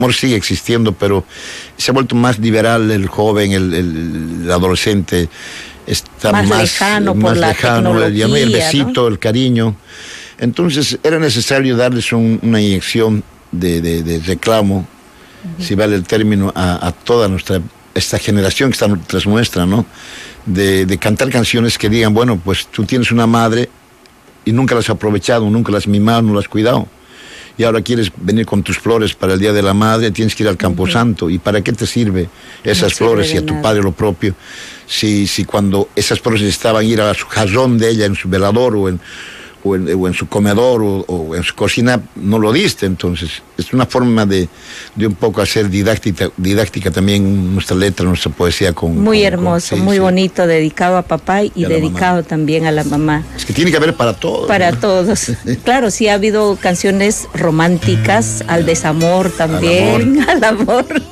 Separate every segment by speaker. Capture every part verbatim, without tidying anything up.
Speaker 1: amor sigue existiendo, pero se ha vuelto más liberal el joven, el, el, el adolescente, está más,
Speaker 2: más lejano,
Speaker 1: más
Speaker 2: por la
Speaker 1: lejano, el, el besito,
Speaker 2: ¿no?
Speaker 1: El cariño. Entonces era necesario darles un, una inyección de, de, de reclamo, uh-huh. si vale el término, a, a toda nuestra, esta generación que está tras nuestra, ¿no? De, de cantar canciones que digan, bueno, pues tú tienes una madre y nunca las has aprovechado, nunca las has mimado, no las has cuidado. Y ahora quieres venir con tus flores para el Día de la Madre, tienes que ir al Camposanto. Uh-huh. ¿Y para qué te sirve esas no flores y a tu nada. Padre lo propio? Si, si cuando esas flores estaban ir a su jarrón de ella en su velador o en, o en, o en su comedor o, o en su cocina, no lo diste. Entonces es una forma de, de un poco hacer didáctica, didáctica también nuestra letra, nuestra poesía. Con,
Speaker 2: muy
Speaker 1: con,
Speaker 2: hermoso,
Speaker 1: con, sí,
Speaker 2: muy
Speaker 1: sí.
Speaker 2: bonito, dedicado a papá y, y dedicado mamá. También a la mamá.
Speaker 1: Es que tiene que haber para todos.
Speaker 2: Para
Speaker 1: ¿no?
Speaker 2: todos. Claro, sí ha habido canciones románticas, al desamor también, al amor. Al amor.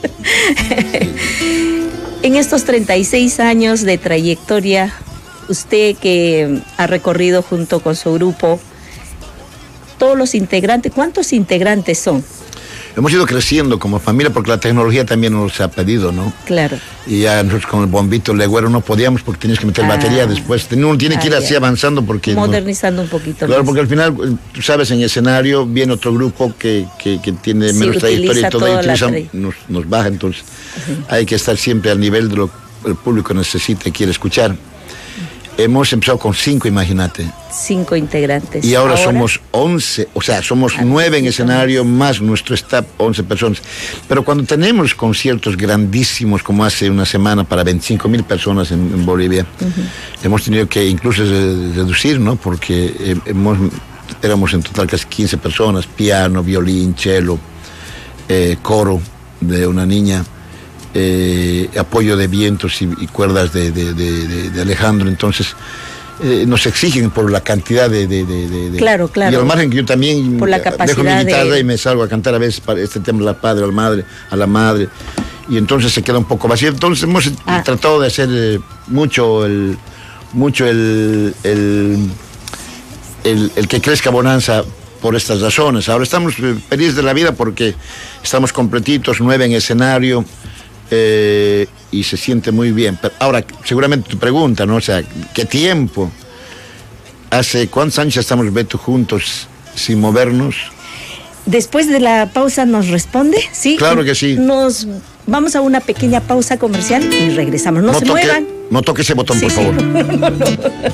Speaker 2: En estos treinta y seis años de trayectoria, usted que ha recorrido junto con su grupo, todos los integrantes, ¿cuántos integrantes son?
Speaker 1: Hemos ido creciendo como familia porque la tecnología también nos ha pedido, ¿no?
Speaker 2: Claro.
Speaker 1: Y ya nosotros con el bombito legüero no podíamos porque tenías que meter ah, batería después. Uno tiene ah, que ir así ya. avanzando porque...
Speaker 2: Modernizando
Speaker 1: no,
Speaker 2: un poquito
Speaker 1: Claro,
Speaker 2: más.
Speaker 1: porque al final, tú sabes, en escenario viene otro grupo que, que, que tiene sí, menos trayectoria y todo, y utiliza, nos, nos baja, entonces uh-huh. hay que estar siempre al nivel de lo que el público necesita y quiere escuchar. Hemos empezado con cinco, imagínate.
Speaker 2: Cinco integrantes.
Speaker 1: Y ahora, ahora somos once, o sea, somos ah, nueve en escenario, más nuestro staff, once personas. Pero cuando tenemos conciertos grandísimos, como hace una semana, para veinticinco mil personas en, en Bolivia, uh-huh. hemos tenido que incluso reducir, ¿no? Porque hemos, éramos en total casi quince personas, piano, violín, cello, eh, coro de una niña. Eh, apoyo de vientos y, y cuerdas de, de, de, de Alejandro, entonces eh, nos exigen por la cantidad de, de, de, de
Speaker 2: claro, claro.
Speaker 1: Y al margen que yo también
Speaker 2: por la capacidad
Speaker 1: dejo mi guitarra
Speaker 2: de...
Speaker 1: y me salgo a cantar a veces para este tema, la padre, al madre, a la madre, y entonces se queda un poco vacío. Entonces hemos ah. tratado de hacer eh, mucho el mucho el el, el el que crezca Bonanza por estas razones. Ahora estamos felices de la vida porque estamos completitos, nueve en escenario. Eh, y se siente muy bien. Pero ahora, seguramente tu pregunta, ¿no? O sea, ¿qué tiempo? ¿Hace cuántos años estamos, Beto, juntos sin movernos?
Speaker 2: Después de la pausa nos responde, ¿sí?
Speaker 1: Claro que sí.
Speaker 2: Nos vamos a una pequeña pausa comercial y regresamos. No, no se
Speaker 1: toque,
Speaker 2: muevan.
Speaker 1: No toque ese botón, sí, por favor.
Speaker 2: Sí. No, no.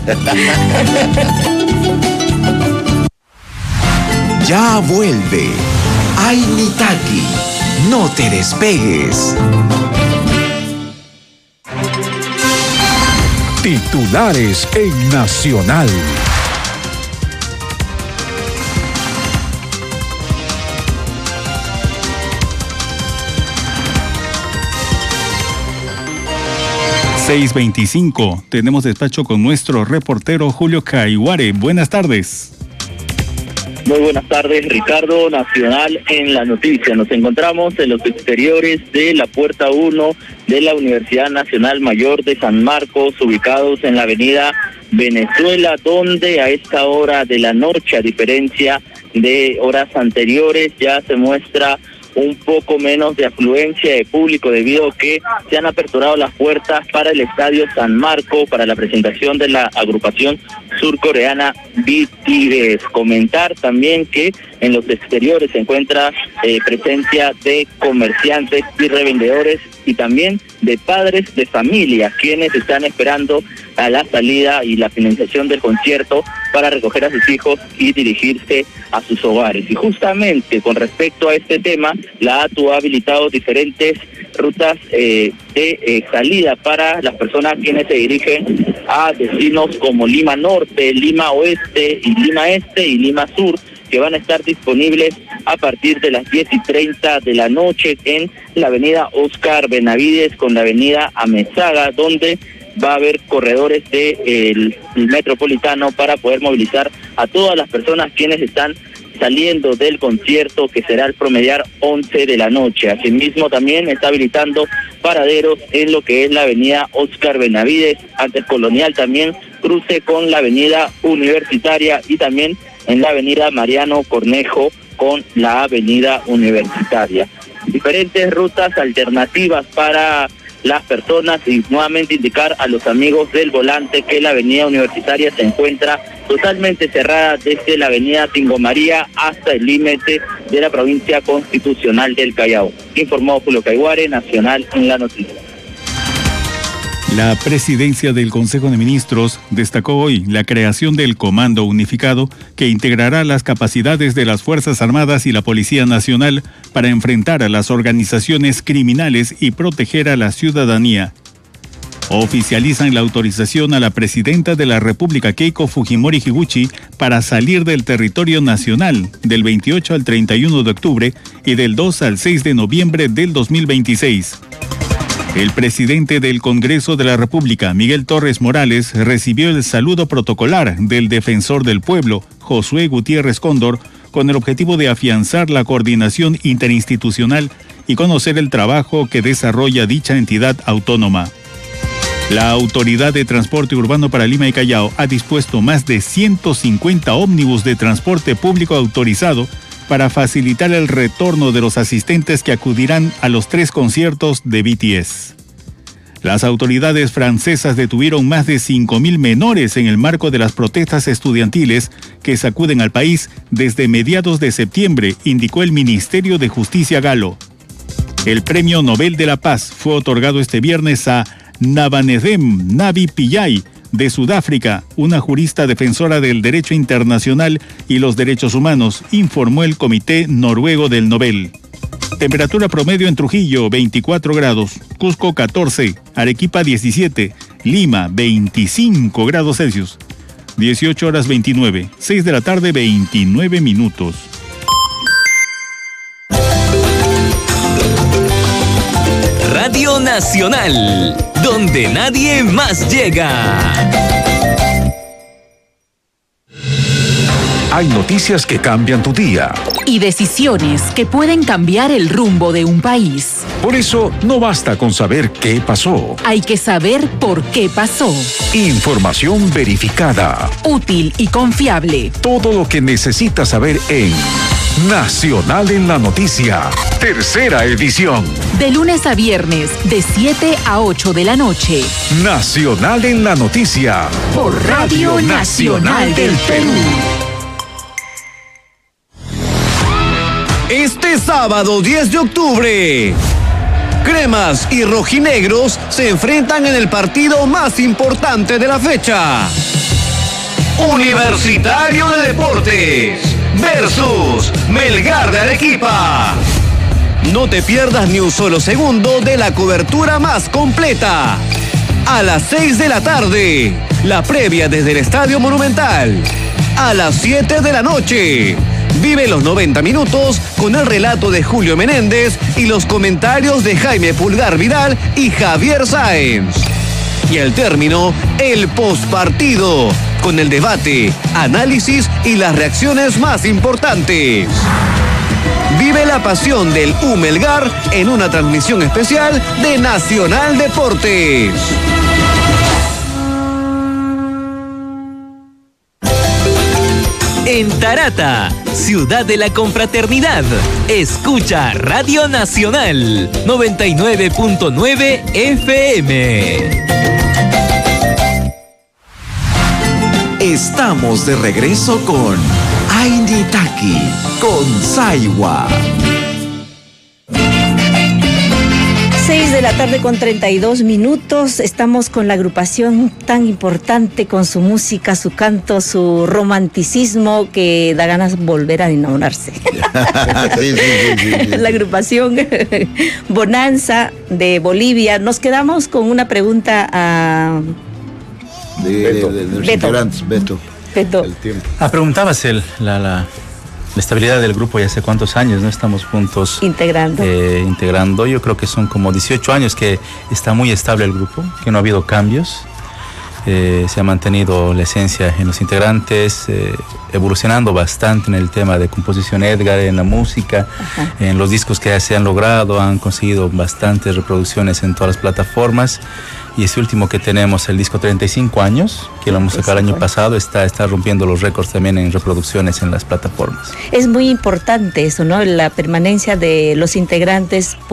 Speaker 3: Ya vuelve Ainitaki. No te despegues. Titulares en Nacional.
Speaker 4: seis veinticinco. Tenemos despacho con nuestro reportero Julio Caiguare. Buenas tardes.
Speaker 5: Muy buenas tardes, Ricardo. Nacional en la noticia. Nos encontramos en los exteriores de la Puerta uno de la Universidad Nacional Mayor de San Marcos, ubicados en la avenida Venezuela, donde a esta hora de la noche, a diferencia de horas anteriores, ya se muestra un poco menos de afluencia de público debido a que se han aperturado las puertas para el Estadio San Marco para la presentación de la agrupación surcoreana B T S. Comentar también que en los exteriores se encuentra eh, presencia de comerciantes y revendedores y también de padres de familia, quienes están esperando a la salida y la finalización del concierto para recoger a sus hijos y dirigirse a sus hogares. Y justamente con respecto a este tema, la A T U ha habilitado diferentes rutas eh, de eh, salida para las personas quienes se dirigen a destinos como Lima Norte, Lima Oeste y Lima Este y Lima Sur, que van a estar disponibles a partir de las diez y treinta de la noche en la avenida Oscar Benavides con la avenida Amezaga, donde va a haber corredores del de, eh, metropolitano para poder movilizar a todas las personas quienes están saliendo del concierto, que será al promediar once de la noche. Asimismo, también está habilitando paraderos en lo que es la avenida Oscar Benavides, antes Colonial, también cruce con la avenida Universitaria y también en la avenida Mariano Cornejo con la avenida Universitaria. diferentes rutas alternativas para las personas y nuevamente indicar a los amigos del volante que la avenida Universitaria se encuentra totalmente cerrada desde la avenida Tingo María hasta el límite de la provincia constitucional del Callao. Informó Julio Caiguare, Nacional en la Noticia.
Speaker 4: La presidencia del Consejo de Ministros destacó hoy la creación del Comando Unificado que integrará las capacidades de las Fuerzas Armadas y la Policía Nacional para enfrentar a las organizaciones criminales y proteger a la ciudadanía. Oficializan la autorización a la presidenta de la República, Keiko Fujimori Higuchi, para salir del territorio nacional del veintiocho al treinta y uno de octubre y del dos al seis de noviembre del dos mil veintiséis. El presidente del Congreso de la República, Miguel Torres Morales, recibió el saludo protocolar del defensor del pueblo, Josué Gutiérrez Cóndor, con el objetivo de afianzar la coordinación interinstitucional y conocer el trabajo que desarrolla dicha entidad autónoma. La Autoridad de Transporte Urbano para Lima y Callao ha dispuesto más de ciento cincuenta ómnibus de transporte público autorizado para facilitar el retorno de los asistentes que acudirán a los tres conciertos de B T S. Las autoridades francesas detuvieron más de cinco mil menores en el marco de las protestas estudiantiles que sacuden al país desde mediados de septiembre, indicó el Ministerio de Justicia galo. El Premio Nobel de la Paz fue otorgado este viernes a Navanedem Navi Pillay, de Sudáfrica, una jurista defensora del derecho internacional y los derechos humanos, informó el Comité Noruego del Nobel. Temperatura promedio en Trujillo, veinticuatro grados, Cusco catorce, Arequipa diecisiete, Lima veinticinco grados Celsius, dieciocho horas veintinueve, seis de la tarde veintinueve minutos.
Speaker 6: Radio Nacional, donde nadie más llega.
Speaker 3: Hay noticias que cambian tu día.
Speaker 7: Y decisiones que pueden cambiar el rumbo de un país.
Speaker 3: Por eso, no basta con saber qué pasó.
Speaker 7: Hay que saber por qué pasó.
Speaker 3: Información verificada.
Speaker 7: Útil y confiable.
Speaker 3: Todo lo que necesitas saber en Nacional en la Noticia, tercera edición.
Speaker 7: De lunes a viernes, de siete a ocho de la noche.
Speaker 3: Nacional en la Noticia.
Speaker 7: Por Radio Nacional del Perú.
Speaker 8: Este sábado diez de octubre, cremas y rojinegros se enfrentan en el partido más importante de la fecha. Universitario de Deportes versus Melgar de Arequipa. No te pierdas ni un solo segundo de la cobertura más completa. A las seis de la tarde, la previa desde el Estadio Monumental. A las siete de la noche, vive los noventa minutos con el relato de Julio Menéndez y los comentarios de Jaime Pulgar Vidal y Javier Sáenz. Y al término, el postpartido, con el debate, análisis y las reacciones más importantes. Vive la pasión del U Melgar en una transmisión especial de Nacional Deportes.
Speaker 6: En Tarata, ciudad de la confraternidad, escucha Radio Nacional noventa y nueve punto nueve F M.
Speaker 3: Estamos de regreso con Ainitaki, con Saiwa.
Speaker 2: seis de la tarde con treinta y dos minutos. Estamos con la agrupación tan importante, con su música, su canto, su romanticismo, que da ganas de volver a enamorarse.
Speaker 1: Sí, sí, sí, sí, sí.
Speaker 2: La agrupación Bonanza de Bolivia. Nos quedamos con una pregunta a
Speaker 1: De, de, de, de los
Speaker 2: Beto.
Speaker 1: integrantes, Beto.
Speaker 2: Beto.
Speaker 1: El tiempo.
Speaker 9: Ah, preguntabas el, la, la, la estabilidad del grupo, ya hace cuántos años, ¿no? Estamos juntos.
Speaker 2: Integrando.
Speaker 9: Eh, integrando. Yo creo que son como dieciocho años que está muy estable el grupo, que no ha habido cambios. Eh, se ha mantenido la esencia en los integrantes, eh, evolucionando bastante en el tema de composición Edgar, en la música. Ajá. En los discos que se han logrado, han conseguido bastantes reproducciones en todas las plataformas. Y este último que tenemos, el disco treinta y cinco años, que lo hemos sacado el año pasado, está, está rompiendo los récords también en reproducciones en las plataformas.
Speaker 2: Es muy importante eso, ¿no? La permanencia de los integrantes